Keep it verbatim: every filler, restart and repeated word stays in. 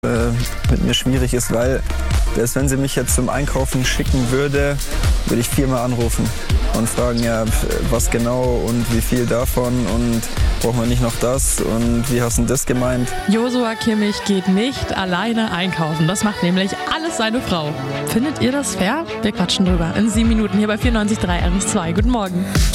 äh, mit mir schwierig ist, weil selbst wenn sie mich jetzt zum Einkaufen schicken würde, würde ich viermal anrufen und fragen, ja, was genau und wie viel davon und braucht man nicht noch das und wie hast du das gemeint? Joshua Kimmich geht nicht alleine einkaufen. Das macht nämlich alles seine Frau. Findet ihr das fair? Wir quatschen drüber in sieben Minuten hier bei vierundneunzig Komma drei R S zwei. Guten Morgen.